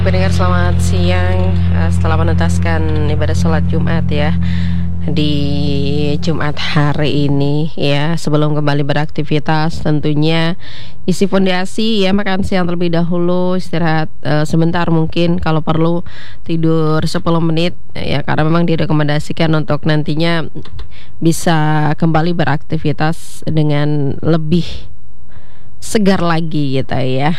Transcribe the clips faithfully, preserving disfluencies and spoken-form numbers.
Pendengar selamat siang. Eh, Setelah menuntaskan ibadah sholat Jumat ya di Jumat hari ini ya, sebelum kembali beraktivitas tentunya isi fondasi ya, makan siang terlebih dahulu, istirahat eh, sebentar, mungkin kalau perlu tidur sepuluh menit ya, karena memang direkomendasikan untuk nantinya bisa kembali beraktivitas dengan lebih segar lagi gitu ya.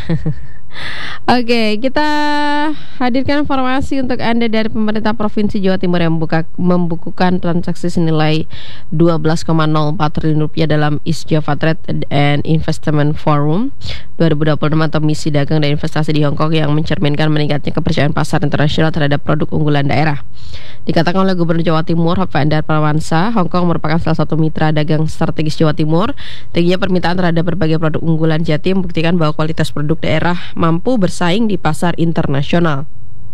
Oke, kita hadirkan informasi untuk Anda dari pemerintah Provinsi Jawa Timur yang membuka, membukukan transaksi senilai dua belas koma nol empat triliun rupiah dalam East Java Trade and Investment Forum dua ribu dua puluh enam atau misi dagang dan investasi di Hong Kong, yang mencerminkan meningkatnya kepercayaan pasar internasional terhadap produk unggulan daerah. Dikatakan oleh Gubernur Jawa Timur Hovifa Indar Parawansa, Hong Kong merupakan salah satu mitra dagang strategis Jawa Timur. Tingginya permintaan terhadap berbagai produk unggulan Jatim membuktikan bahwa kualitas produk daerah mampu bersaing di pasar internasional.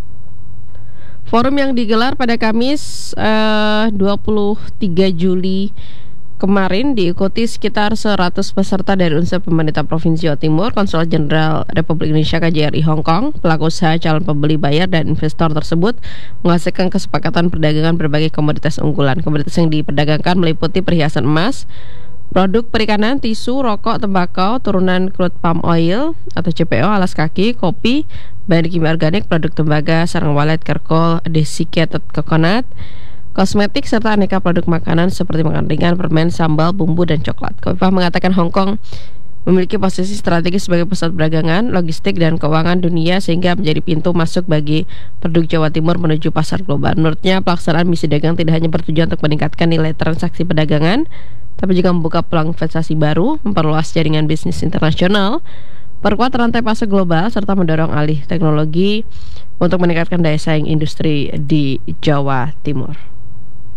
Forum yang digelar pada Kamis eh, dua puluh tiga Juli kemarin diikuti sekitar seratus peserta dari unsur pemerintah Provinsi Jawa Timur, Konsul Jenderal Republik Indonesia K J R I Hong Kong, pelaku usaha, calon pembeli, bayar, dan investor tersebut menghasilkan kesepakatan perdagangan berbagai komoditas unggulan. Komoditas yang diperdagangkan meliputi perhiasan emas, produk perikanan, tisu, rokok, tembakau, turunan crude palm oil atau C P O, alas kaki, kopi, bahan kimia organik, produk tembaga, sarang walet, kerkol, desiccated coconut, kosmetik, serta aneka produk makanan seperti makanan ringan, permen, sambal, bumbu, dan coklat. Hovifa mengatakan Hong Kong memiliki posisi strategis sebagai pusat perdagangan, logistik, dan keuangan dunia, sehingga menjadi pintu masuk bagi produk Jawa Timur menuju pasar global. Menurutnya, pelaksanaan misi dagang tidak hanya bertujuan untuk meningkatkan nilai transaksi perdagangan, tapi juga membuka peluang investasi baru, memperluas jaringan bisnis internasional, perkuat rantai pasar global, serta mendorong alih teknologi untuk meningkatkan daya saing industri di Jawa Timur.